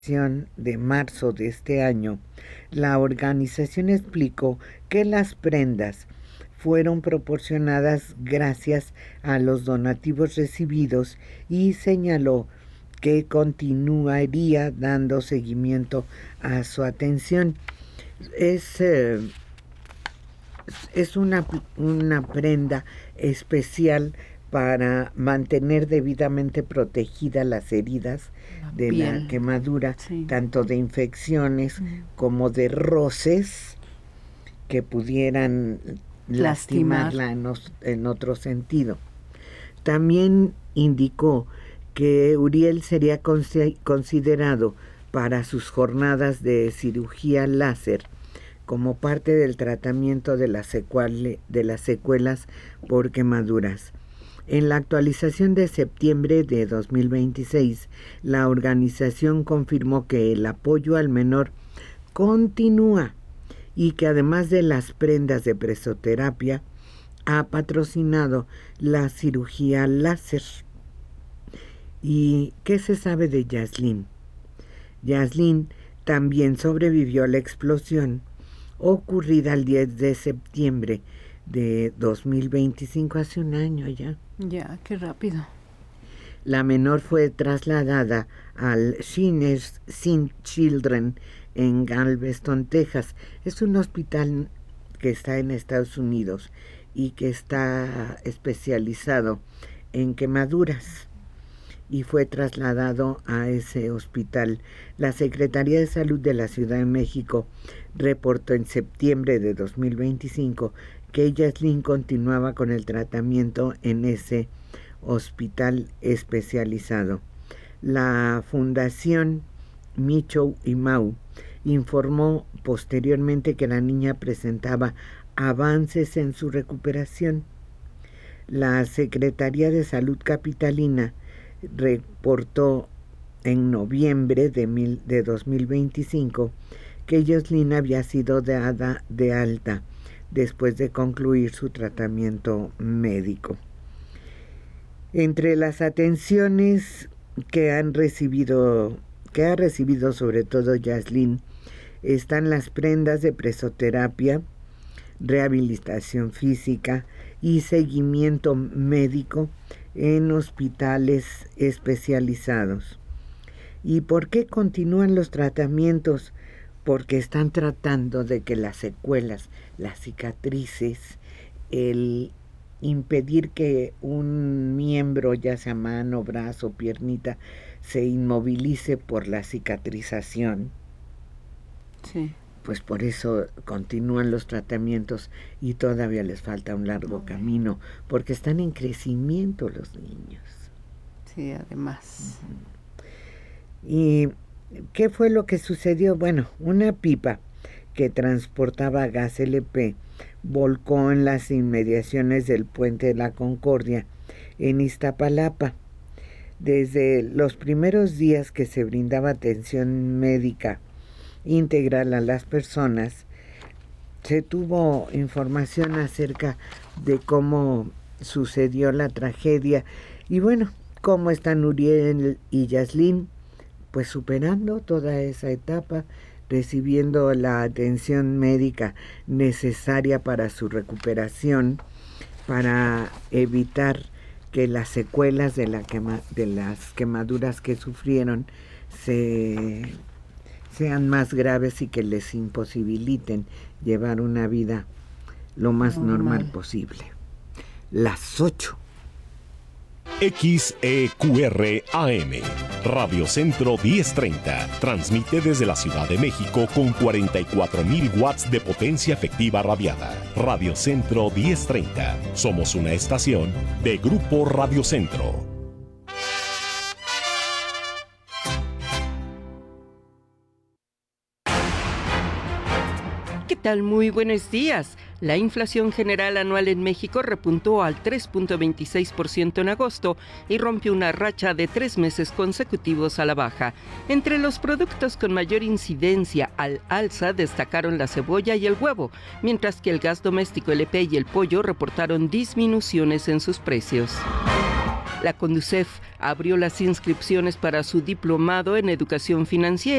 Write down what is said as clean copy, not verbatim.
de marzo de este año, la organización explicó que las prendas fueron proporcionadas gracias a los donativos recibidos y señaló que continuaría dando seguimiento a su atención. Es una prenda especial para mantener debidamente protegidas las heridas de la quemadura, sí, tanto de infecciones como de roces que pudieran lastimarla en otro sentido. También indicó que Uriel sería considerado para sus jornadas de cirugía láser como parte del tratamiento de las secuelas por quemaduras. En la actualización de septiembre de 2026, la organización confirmó que el apoyo al menor continúa y que además de las prendas de presoterapia, ha patrocinado la cirugía láser. ¿Y qué se sabe de Yaslin? Yaslin también sobrevivió a la explosión ocurrida el 10 de septiembre de 2025, hace un año ya. Ya, qué rápido. La menor fue trasladada al Shriners St. Children en Galveston, Texas. Es un hospital que está en Estados Unidos y que está especializado en quemaduras, y fue trasladado a ese hospital. La Secretaría de Salud de la Ciudad de México reportó en septiembre de 2025 que Yaslin continuaba con el tratamiento en ese hospital especializado. La Fundación Michoud y Mau informó posteriormente que la niña presentaba avances en su recuperación. La Secretaría de Salud capitalina reportó en noviembre de 2025 que Yaslin había sido dada de alta después de concluir su tratamiento médico. Entre las atenciones que ha recibido sobre todo Yaslin, están las prendas de presoterapia, rehabilitación física y seguimiento médico en hospitales especializados. ¿Y por qué continúan los tratamientos? Porque están tratando de que las secuelas, las cicatrices, el impedir que un miembro, ya sea mano, brazo, piernita, se inmovilice por la cicatrización. Sí. Pues por eso continúan los tratamientos y todavía les falta un largo camino, porque están en crecimiento los niños. Sí, además. ¿Y qué fue lo que sucedió? Bueno, una pipa que transportaba gas LP volcó en las inmediaciones del Puente de la Concordia en Iztapalapa. Desde los primeros días que se brindaba atención médica integral a las personas, se tuvo información acerca de cómo sucedió la tragedia y bueno, cómo están Uriel y Yaslin, pues superando toda esa etapa, recibiendo la atención médica necesaria para su recuperación, para evitar que las secuelas de las quemaduras que sufrieron sean más graves y que les imposibiliten llevar una vida lo más normal posible. Las 8. XEQR-AM, Radio Centro 1030, transmite desde la Ciudad de México con 44,000 watts de potencia efectiva radiada. Radio Centro 1030, somos una estación de Grupo Radio Centro. ¿Qué tal? Muy buenos días. La inflación general anual en México repuntó al 3.26% en agosto y rompió una racha de 3 meses consecutivos a la baja. Entre los productos con mayor incidencia al alza destacaron la cebolla y el huevo, mientras que el gas doméstico LP y el pollo reportaron disminuciones en sus precios. La Conducef abrió las inscripciones para su diplomado en educación financiera.